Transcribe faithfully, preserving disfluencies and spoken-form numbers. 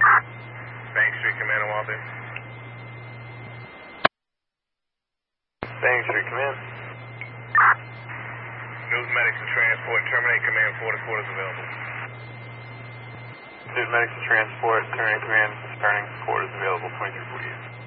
Bank Street Command, Walden. Bank Street Command. News Medics and Transport, terminate command, forty quarters available. News Medics and Transport, terminate command, starting quarters available, twenty-three forty-eight.